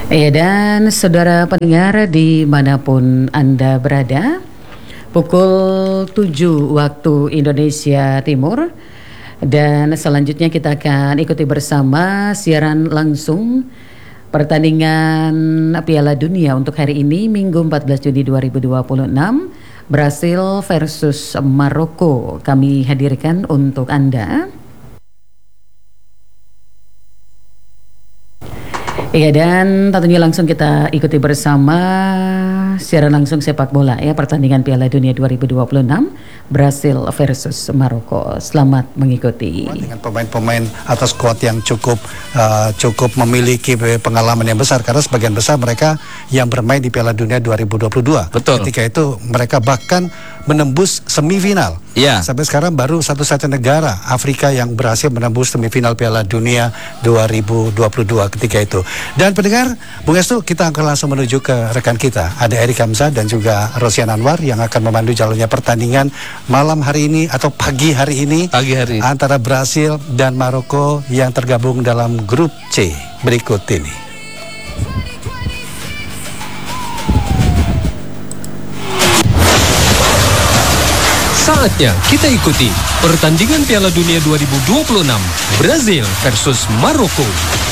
Ya, dan saudara pendengar dimanapun Anda berada, pukul 7 waktu Indonesia Timur. Dan selanjutnya kita akan ikuti bersama siaran langsung pertandingan Piala Dunia untuk hari ini, Minggu 14 Juni 2026, Brasil versus Maroko. Kami hadirkan untuk Anda. Iya, dan tentunya langsung kita ikuti bersama siaran langsung sepak bola ya, pertandingan Piala Dunia 2026 Brasil versus Maroko. Selamat mengikuti. Dengan pemain-pemain atau skuad yang cukup memiliki pengalaman yang besar, karena sebagian besar mereka yang bermain di Piala Dunia 2022. Betul. Ketika itu mereka bahkan menembus semifinal. Ya. Sampai sekarang baru satu-satunya negara Afrika yang berhasil menembus semifinal Piala Dunia 2022 ketika itu. Dan pendengar, Bung Estu, kita akan langsung menuju ke rekan kita. Ada Erik Hamzah dan juga Rosian Anwar yang akan memandu jalannya pertandingan malam hari ini atau pagi hari ini antara Brasil dan Maroko yang tergabung dalam grup C berikut ini. Saatnya kita ikuti pertandingan Piala Dunia 2026 Brasil versus Maroko.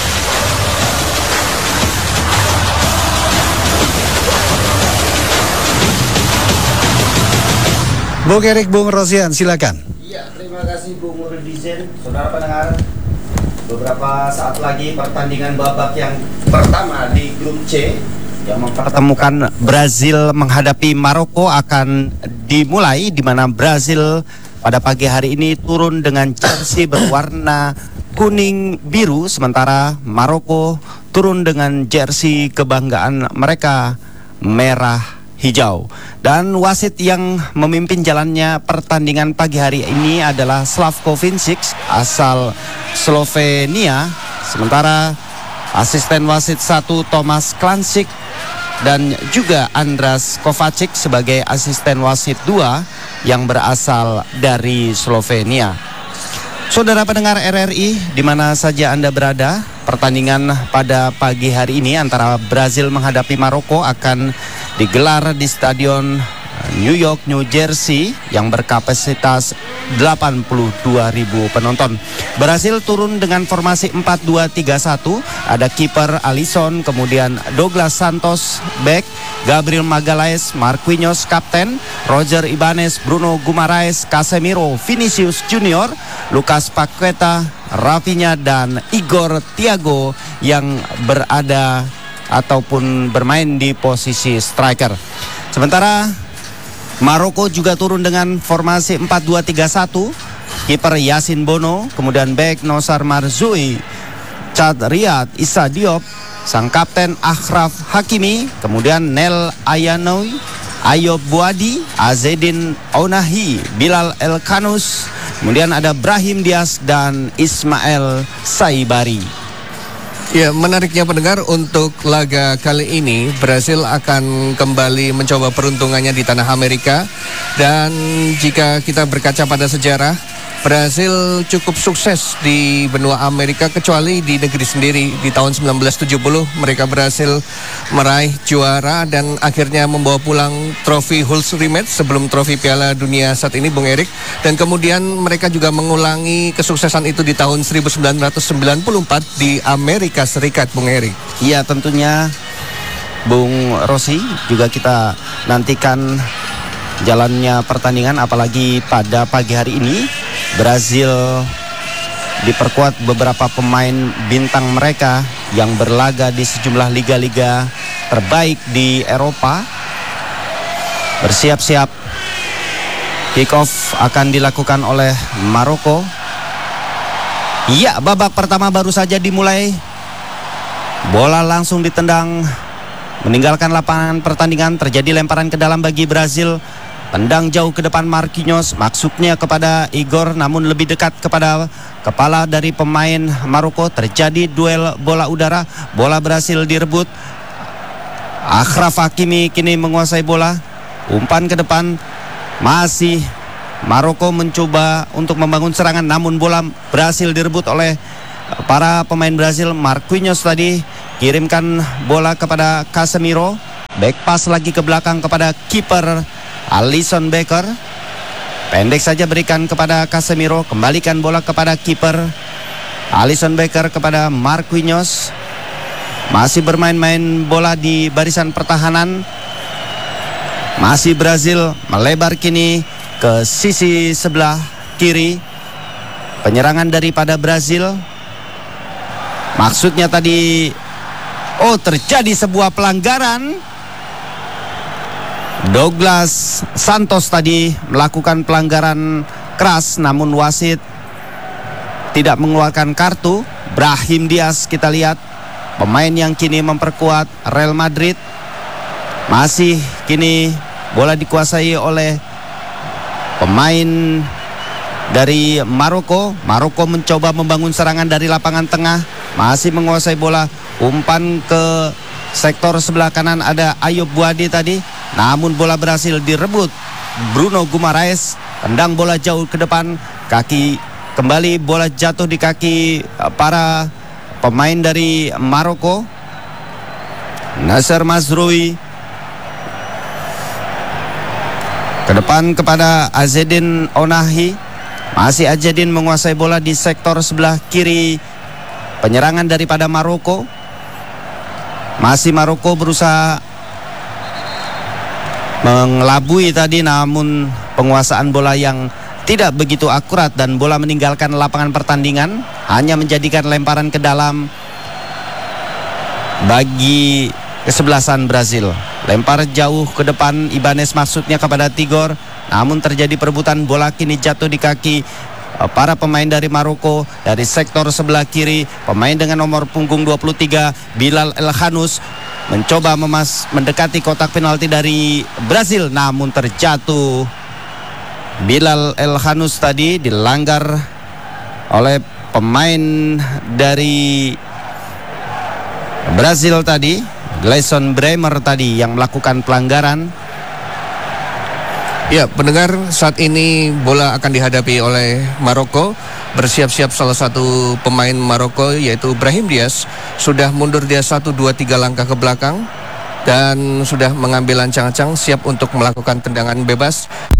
Bung Erik, Bung Rosian, silakan. Iya, terima kasih Bung Rudizen. Saudara pendengar, beberapa saat lagi pertandingan babak yang pertama di grup C yang mempertemukan Brazil menghadapi Maroko akan dimulai, di mana Brazil pada pagi hari ini turun dengan jersey berwarna kuning biru, sementara Maroko turun dengan jersey kebanggaan mereka merah hijau. Dan wasit yang memimpin jalannya pertandingan pagi hari ini adalah Slavko Vincic asal Slovenia, sementara asisten wasit 1 Tomas Klansik dan juga Andras Kovacic sebagai asisten wasit 2 yang berasal dari Slovenia. Saudara pendengar RRI, di mana saja Anda berada, pertandingan pada pagi hari ini antara Brazil menghadapi Maroko akan digelar di Stadion New York, New Jersey yang berkapasitas 82.000 penonton. Brazil turun dengan formasi 4-2-3-1. Ada kiper Alisson, kemudian Douglas Santos back, Gabriel Magalhaes, Marquinhos kapten, Roger Ibanez, Bruno Guimaraes, Casemiro, Vinicius Junior, Lucas Paqueta, Rafinha dan Igor Thiago yang berada ataupun bermain di posisi striker. Sementara Maroko juga turun dengan formasi 4-2-3-1. Kiper Yasin Bono, kemudian back Nosar Marzoui, Chad Riyad, Issa Diop, sang kapten Achraf Hakimi, kemudian Nel Ayanoui, Ayob Buadi, Azedin Ounahi, Bilal El Kanous, kemudian ada Brahim Diaz dan Ismail Saibari. Ya, menariknya pendengar, untuk laga kali ini Brasil akan kembali mencoba peruntungannya di tanah Amerika. Dan jika kita berkaca pada sejarah, Brasil cukup sukses di benua Amerika, kecuali di negeri sendiri. Di tahun 1970 mereka berhasil meraih juara dan akhirnya membawa pulang trofi Hulls Rematch sebelum trofi Piala Dunia saat ini, Bung Erik. Dan kemudian mereka juga mengulangi kesuksesan itu di tahun 1994 di Amerika Serikat, Bung Erik. Iya, tentunya Bung Rosi, juga kita nantikan jalannya pertandingan, apalagi pada pagi hari ini Brazil diperkuat beberapa pemain bintang mereka yang berlaga di sejumlah liga-liga terbaik di Eropa. Bersiap-siap, kick off akan dilakukan oleh Maroko. Iya, babak pertama baru saja dimulai. Bola langsung ditendang meninggalkan lapangan pertandingan. Terjadi lemparan ke dalam bagi Brazil. Tendang jauh ke depan Marquinhos, maksudnya kepada Igor, namun lebih dekat kepada kepala dari pemain Maroko. Terjadi duel bola udara, bola berhasil direbut. Achraf Hakimi kini menguasai bola, umpan ke depan. Masih Maroko mencoba untuk membangun serangan, namun bola berhasil direbut oleh para pemain Brazil. Marquinhos tadi kirimkan bola kepada Casemiro, back pass lagi ke belakang kepada kiper Alisson Becker. Pendek saja berikan kepada Casemiro, kembalikan bola kepada kiper Alisson Becker kepada Marquinhos. Masih bermain-main bola di barisan pertahanan. Masih Brazil melebar kini ke sisi sebelah kiri. Penyerangan daripada Brazil. Maksudnya tadi, terjadi sebuah pelanggaran. Douglas Santos tadi melakukan pelanggaran keras, namun wasit tidak mengeluarkan kartu. Brahim Diaz kita lihat, pemain yang kini memperkuat Real Madrid. Masih kini bola dikuasai oleh pemain dari Maroko. Maroko mencoba membangun serangan dari lapangan tengah, masih menguasai bola. Umpan ke sektor sebelah kanan ada Ayub Buade tadi, namun bola berhasil direbut Bruno Guimaraes. Tendang bola jauh ke depan, kaki kembali bola jatuh di kaki para pemain dari Maroko. Nasser Mazroui ke depan kepada Azzedine Ounahi. Masih Azzedine menguasai bola di sektor sebelah kiri penyerangan daripada Maroko. Masih Maroko berusaha mengelabui tadi, namun penguasaan bola yang tidak begitu akurat dan bola meninggalkan lapangan pertandingan, hanya menjadikan lemparan ke dalam bagi kesebelasan Brazil. Lempar jauh ke depan Ibanez maksudnya kepada Tigor, namun terjadi perebutan bola kini jatuh di kaki para pemain dari Maroko. Dari sektor sebelah kiri, pemain dengan nomor punggung 23 Bilal El Khanous mencoba mendekati kotak penalti dari Brazil, namun terjatuh. Bilal El Khanous tadi dilanggar oleh pemain dari Brazil tadi, Gleison Bremer tadi yang melakukan pelanggaran. Ya, pendengar, saat ini bola akan dihadapi oleh Maroko. Bersiap-siap salah satu pemain Maroko, yaitu Brahim Diaz, sudah mundur dia 1, 2, 3 langkah ke belakang dan sudah mengambil ancang-ancang siap untuk melakukan tendangan bebas.